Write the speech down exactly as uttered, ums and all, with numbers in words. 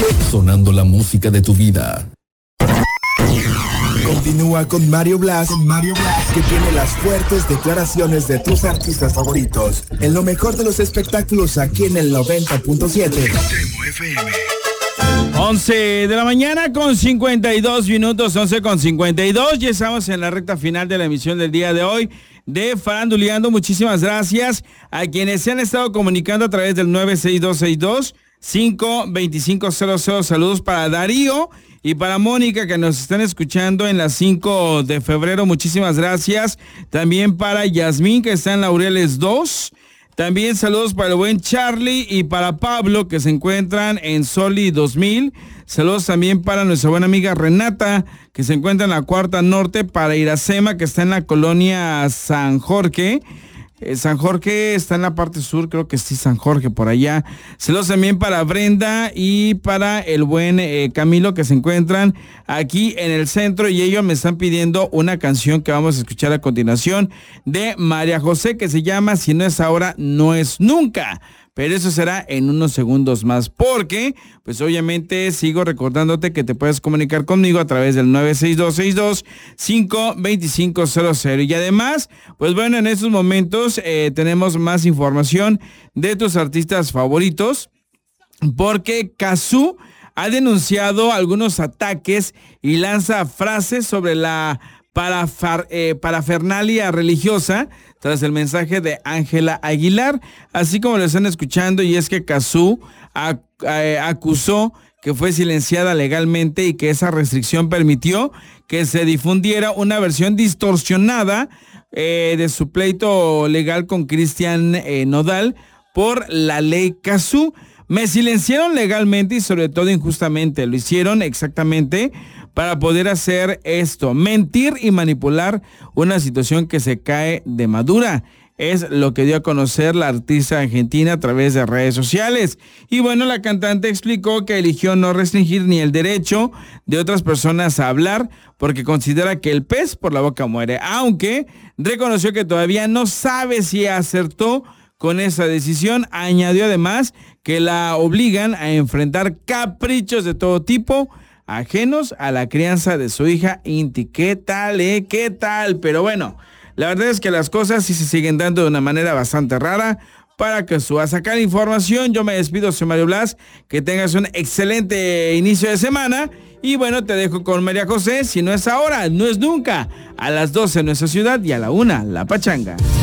sonando la música de tu vida. Continúa con Mario Blas, con Mario Blas, que tiene las fuertes declaraciones de tus artistas favoritos. En lo mejor de los espectáculos aquí en el noventa punto siete. once de la mañana con cincuenta y dos minutos, once con cincuenta y dos. Ya estamos en la recta final de la emisión del día de hoy de Faranduleando. Muchísimas gracias a quienes se han estado comunicando a través del nueve seis dos seis dos cinco dos cinco cero cero. Saludos para Darío y para Mónica, que nos están escuchando en las cinco de febrero. Muchísimas gracias. También para Yasmín, que está en Laureles dos. También saludos para el buen Charlie y para Pablo, que se encuentran en Soli dos mil. Saludos también para nuestra buena amiga Renata, que se encuentra en la Cuarta Norte. Para Iracema, que está en la colonia San Jorge. Eh, San Jorge está en la parte sur, creo que sí, San Jorge, por allá. Saludos también para Brenda y para el buen eh, Camilo, que se encuentran aquí en el centro, y ellos me están pidiendo una canción que vamos a escuchar a continuación de María José, que se llama Si no es ahora, no es nunca. Pero eso será en unos segundos más, porque, pues obviamente sigo recordándote que te puedes comunicar conmigo a través del nueve seis dos seis dos cinco dos cinco cero cero. Y además, pues bueno, en estos momentos eh, tenemos más información de tus artistas favoritos, porque Cazzu ha denunciado algunos ataques y lanza frases sobre la parafar, eh, parafernalia religiosa tras el mensaje de Ángela Aguilar, así como lo están escuchando, y es que Cazzu ac- eh, acusó que fue silenciada legalmente y que esa restricción permitió que se difundiera una versión distorsionada eh, de su pleito legal con Cristian eh, Nodal por la ley Cazzu. Me silenciaron legalmente y sobre todo injustamente. Lo hicieron exactamente para poder hacer esto, mentir y manipular una situación que se cae de madura. Es lo que dio a conocer la artista argentina a través de redes sociales. Y bueno, la cantante explicó que eligió no restringir ni el derecho de otras personas a hablar, porque considera que el pez por la boca muere, aunque reconoció que todavía no sabe si acertó con esa decisión. Añadió además que la obligan a enfrentar caprichos de todo tipo, ajenos a la crianza de su hija Inti. ¿Qué tal, eh? ¿Qué tal? Pero bueno, la verdad es que las cosas sí se siguen dando de una manera bastante rara para Cazzu. A sacar información, yo me despido, soy Mario Blas. Que tengas un excelente inicio de semana. Y bueno, te dejo con María José. Si no es ahora, no es nunca. A las doce en nuestra ciudad y a la una, La Pachanga.